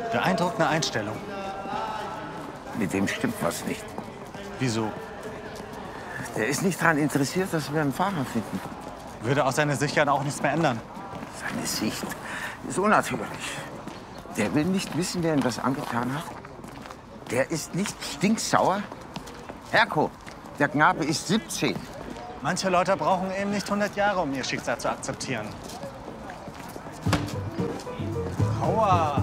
Beeindruckende Einstellung. Mit dem stimmt was nicht. Wieso? Der ist nicht daran interessiert, dass wir einen Fahrer finden. Würde aus seiner Sicht ja auch nichts mehr ändern. Seine Sicht ist unnatürlich. Der will nicht wissen, wer ihm das angetan hat. Der ist nicht stinksauer. Herko, der Knabe ist 17. Manche Leute brauchen eben nicht 100 Jahre, um ihr Schicksal zu akzeptieren. Aua!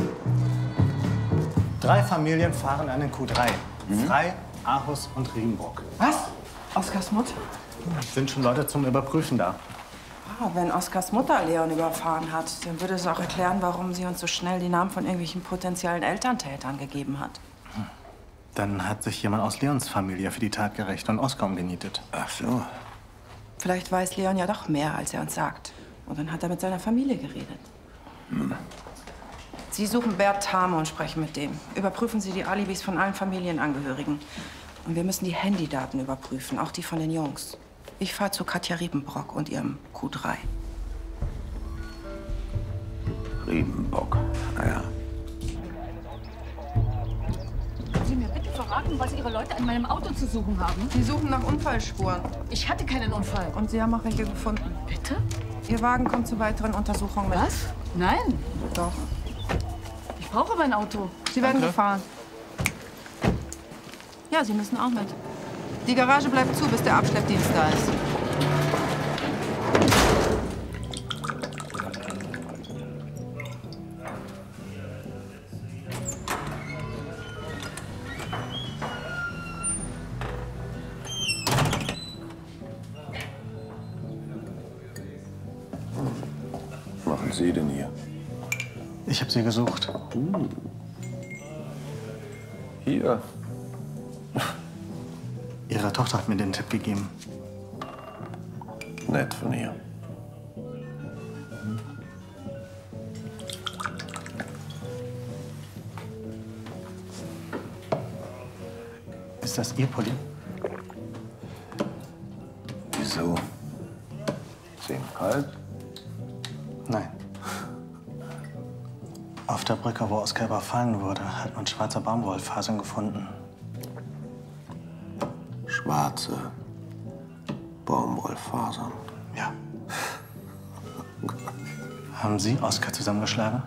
3 Familien fahren einen Q3. Frei, Aarhus und Riedenbrock. Was? Oskars Mutter? Sind schon Leute zum Überprüfen da. Ah, wenn Oskars Mutter Leon überfahren hat, dann würde es auch erklären, warum sie uns so schnell die Namen von irgendwelchen potenziellen Elterntätern gegeben hat. Dann hat sich jemand aus Leons Familie für die Tat gerecht und Oskar umgenietet. Ach so. Vielleicht weiß Leon ja doch mehr, als er uns sagt. Und dann hat er mit seiner Familie geredet. Sie suchen Bert Thame und sprechen mit dem. Überprüfen Sie die Alibis von allen Familienangehörigen. Und wir müssen die Handydaten überprüfen, auch die von den Jungs. Ich fahre zu Katja Riepenbrock und ihrem Q3. Riepenbrock, naja. Können Sie mir bitte verraten, was Ihre Leute an meinem Auto zu suchen haben? Sie suchen nach Unfallspuren. Ich hatte keinen Unfall. Und Sie haben auch welche gefunden. Bitte? Ihr Wagen kommt zu weiteren Untersuchungen mit. Was? Nein. Doch. Ich brauche mein Auto. Sie werden gefahren. Ja, Sie müssen auch mit. Die Garage bleibt zu, bis der Abschleppdienst da ist. Was machen Sie denn hier? Ich habe sie gesucht. Hier? Ihre Tochter hat mir den Tipp gegeben. Nett von ihr. Ist das Ihr Pulli? Wieso? Ist ihm kalt? Nein. Auf der Brücke, wo Oskar überfallen wurde, hat man schwarze Baumwollfasern gefunden. Schwarze Baumwollfasern. Ja. Haben Sie Oskar zusammengeschlagen?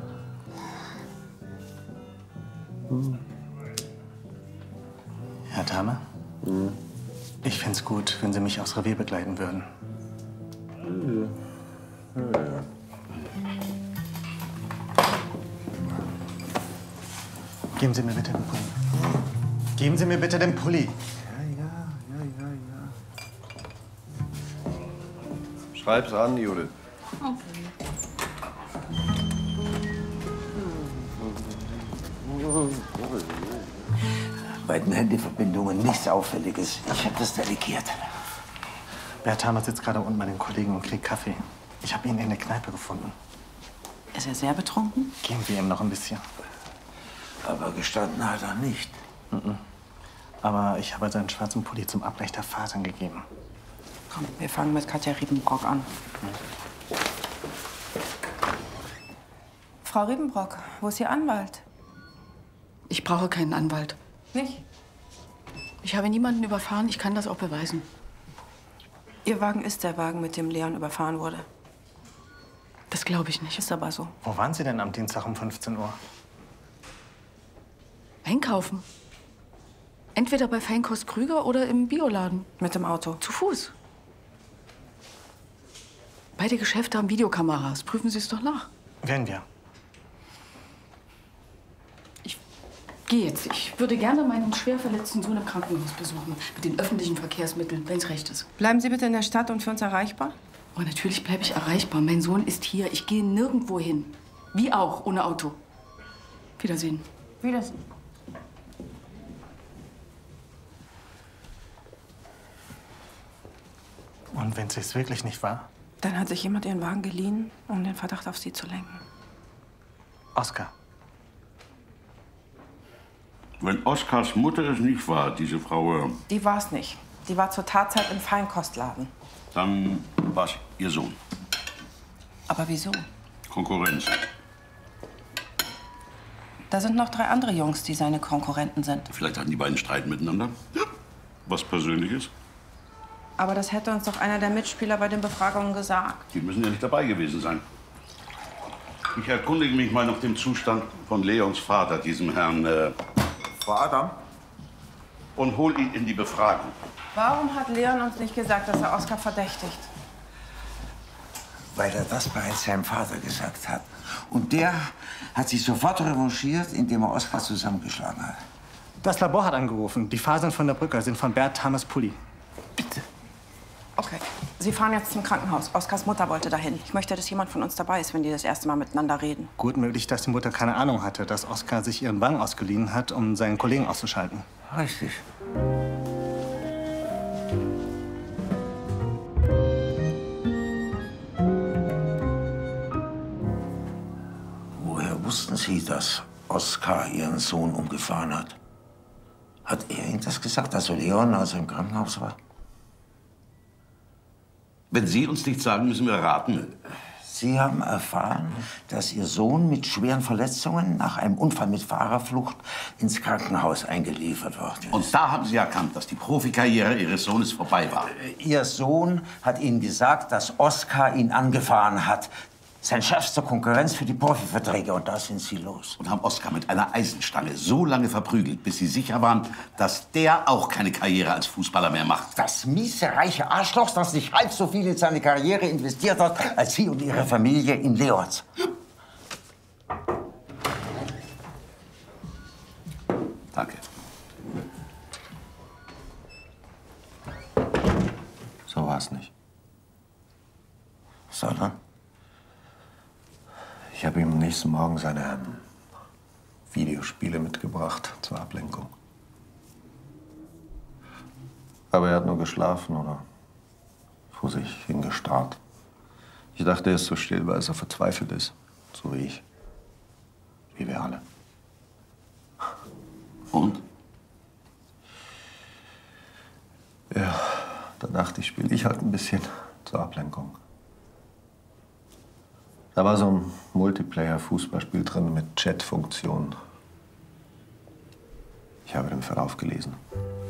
Herr Thame? Ich fände es gut, wenn Sie mich aufs Revier begleiten würden. Geben Sie mir bitte den Pulli. Geben Sie mir bitte den Pulli. Schreib's an, Judith. Bei den Handyverbindungen nichts Auffälliges. Ich habe das delegiert. Bert Thame sitzt gerade unten bei den Kollegen und kriegt Kaffee. Ich habe ihn in der Kneipe gefunden. Ist er sehr betrunken? Geben wir ihm noch ein bisschen. Aber gestanden hat er nicht. Aber ich habe seinen schwarzen Pulli zum Abgleich der Fasern gegeben. Komm, wir fangen mit Katja Riepenbrock an. Frau Riepenbrock, wo ist Ihr Anwalt? Ich brauche keinen Anwalt. Nicht? Ich habe niemanden überfahren. Ich kann das auch beweisen. Ihr Wagen ist der Wagen, mit dem Leon überfahren wurde. Das glaube ich nicht. Ist aber so. Wo waren Sie denn am Dienstag um 15 Uhr? Einkaufen. Entweder bei Feinkost Krüger oder im Bioladen. Mit dem Auto. Zu Fuß. Beide Geschäfte haben Videokameras. Prüfen Sie es doch nach. Werden wir. Ich gehe jetzt. Ich würde gerne meinen schwer verletzten Sohn im Krankenhaus besuchen. Mit den öffentlichen Verkehrsmitteln, wenn es recht ist. Bleiben Sie bitte in der Stadt und für uns erreichbar? Oh, natürlich bleibe ich erreichbar. Mein Sohn ist hier. Ich gehe nirgendwo hin. Wie auch, ohne Auto. Wiedersehen. Wiedersehen. Und wenn es jetzt wirklich nicht war? Dann hat sich jemand Ihren Wagen geliehen, um den Verdacht auf Sie zu lenken. Oskar. Wenn Oskars Mutter es nicht war, diese Frau, Die war es nicht. Die war zur Tatzeit im Feinkostladen. dann war es ihr Sohn. Aber wieso? Konkurrenz. Da sind noch 3 andere Jungs, die seine Konkurrenten sind. Vielleicht hatten die beiden Streit miteinander. Ja. Was Persönliches. Aber das hätte uns doch einer der Mitspieler bei den Befragungen gesagt. Die müssen ja nicht dabei gewesen sein. Ich erkundige mich mal nach dem Zustand von Leons Vater, diesem Herrn. Frau Adam? Und hol ihn in die Befragung. Warum hat Leon uns nicht gesagt, dass er Oskar verdächtigt? Weil er das bereits seinem Vater gesagt hat. Und der hat sich sofort revanchiert, indem er Oskar zusammengeschlagen hat. Das Labor hat angerufen. Die Fasern von der Brücke sind von Bert Thomas Pulli. Bitte. Okay, Sie fahren jetzt zum Krankenhaus. Oskars Mutter wollte dahin. Ich möchte, dass jemand von uns dabei ist, wenn die das erste Mal miteinander reden. Gut möglich, dass die Mutter keine Ahnung hatte, dass Oskar sich ihren Wagen ausgeliehen hat, um seinen Kollegen auszuschalten. Richtig. Woher wussten Sie, dass Oskar Ihren Sohn umgefahren hat? Hat er Ihnen das gesagt, also Leon, als er im Krankenhaus war? Wenn Sie uns nichts sagen, müssen wir raten. Sie haben erfahren, dass Ihr Sohn mit schweren Verletzungen nach einem Unfall mit Fahrerflucht ins Krankenhaus eingeliefert worden ist. Und da haben Sie erkannt, dass die Profikarriere Ihres Sohnes vorbei war. Ihr Sohn hat Ihnen gesagt, dass Oskar ihn angefahren hat. Sein Chef zur Konkurrenz für die Profiverträge. Und da sind Sie los. Und haben Oskar mit einer Eisenstange so lange verprügelt, bis Sie sicher waren, dass der auch keine Karriere als Fußballer mehr macht. Das miese, reiche Arschloch, das nicht halb so viel in seine Karriere investiert hat, als Sie und Ihre Familie in Leons. Danke. So war es nicht. Sondern? Ich habe ihm am nächsten Morgen seine Videospiele mitgebracht zur Ablenkung. Aber er hat nur geschlafen oder vor sich hingestarrt. Ich dachte, er ist so still, weil er verzweifelt ist. So wie ich. Wie wir alle. Und? Ja, da dachte ich, spiele ich halt ein bisschen zur Ablenkung. Da war so ein Multiplayer-Fußballspiel drin mit Chat-Funktion. Ich habe den Verlauf gelesen.